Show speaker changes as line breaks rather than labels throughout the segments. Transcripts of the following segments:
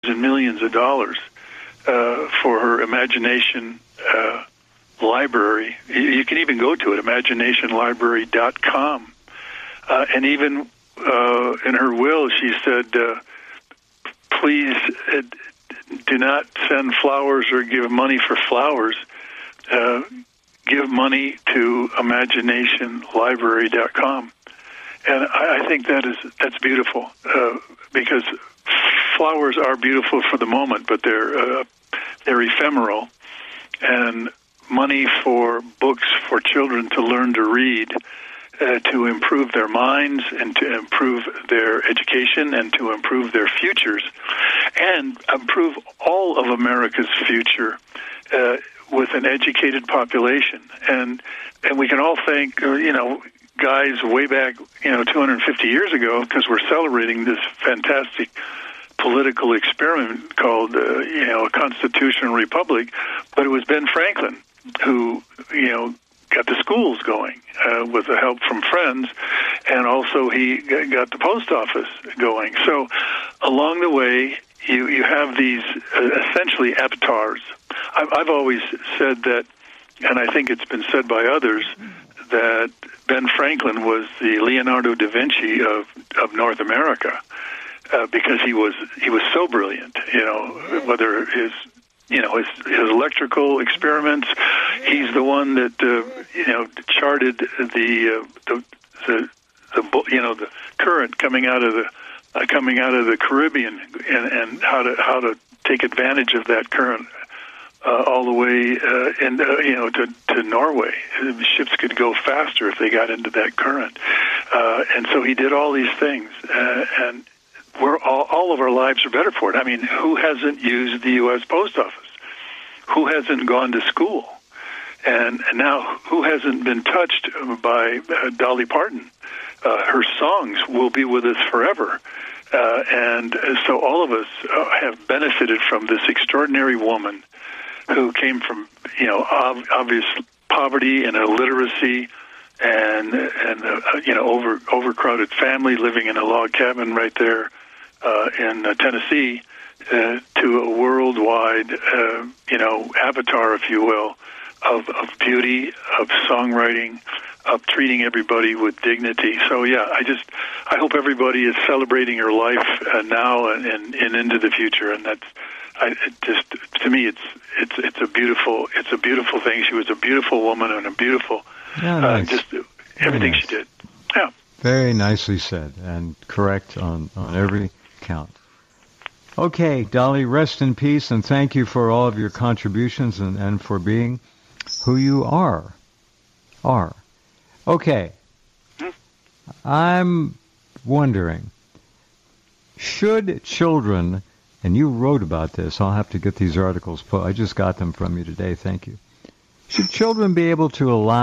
and millions of dollars for her imagination library. You can even go to it, imaginationlibrary.com. And even in her will, she said, please do not send flowers or give money for flowers. Give money to imaginationlibrary.com. And I think that's beautiful, because flowers are beautiful for the moment, but they're ephemeral. And money for books for children to learn to read, to improve their minds and to improve their education and to improve their futures and improve all of America's future with an educated population. And we can all thank, guys way back, 250 years ago, because we're celebrating this fantastic political experiment called, a constitutional republic. But it was Ben Franklin who, got the schools going with the help from friends, and also he got the post office going. So along the way, you have these essentially avatars. I've always said that, and I think it's been said by others, that Ben Franklin was the Leonardo da Vinci of North America, because he was so brilliant. Whether his electrical experiments, he's the one that charted the current coming out of the Caribbean and how to take advantage of that current all the way to Norway. The ships could go faster if they got into that current, and so he did all these things, and we're all of our lives are better for it. I mean, who hasn't used the U.S. Post Office? Who hasn't gone to school? And now, who hasn't been touched by Dolly Parton? Her songs will be with us forever. And so all of us have benefited from this extraordinary woman who came from, obvious poverty and illiteracy and overcrowded family, living in a log cabin right there in Tennessee, to a worldwide, avatar, if you will, of beauty, of songwriting, of treating everybody with dignity. So yeah, I hope everybody is celebrating her life now and into the future. And to me, it's a beautiful thing. She was a beautiful woman and a beautiful,
nice.
Just everything
nice.
She did. Yeah.
Very nicely said and correct on every count. Okay, Dolly, rest in peace, and thank you for all of your contributions and for being who you are. Okay. I'm wondering, should children, and you wrote about this, I'll have to get these articles, I just got them from you today, thank you. Should children be allowed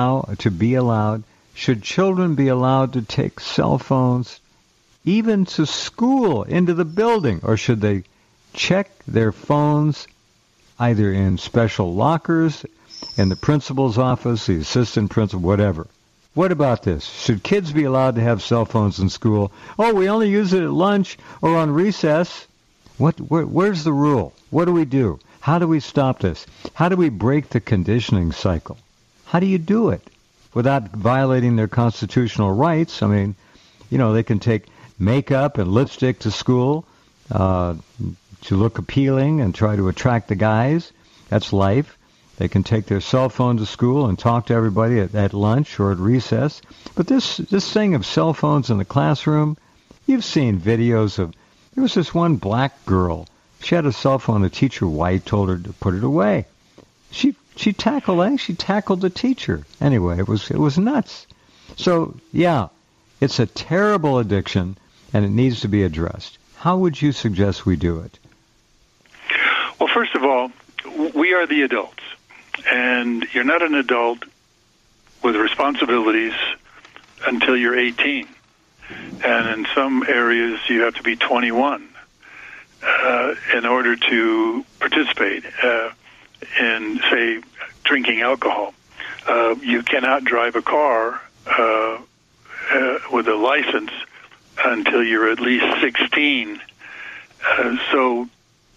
to take cell phones even to school, into the building, or should they check their phones either in special lockers, in the principal's office, the assistant principal, whatever? What about this? Should kids be allowed to have cell phones in school? Oh, we only use it at lunch or on recess. Where's the rule? What do we do? How do we stop this? How do we break the conditioning cycle? How do you do it without violating their constitutional rights? I mean, they can take makeup and lipstick to school to look appealing and try to attract the guys. That's life. They can take their cell phone to school and talk to everybody at lunch or at recess. But this thing of cell phones in the classroom, you've seen videos of, there was this one black girl. She had a cell phone. The teacher, white, told her to put it away. She tackled the teacher. Anyway, it was nuts. So, yeah, it's a terrible addiction, and it needs to be addressed. How would you suggest we do it?
Well, first of all, we are the adults, and you're not an adult with responsibilities until you're 18. And in some areas, you have to be 21 in order to participate in, say, drinking alcohol. You cannot drive a car with a license until you're at least 16. So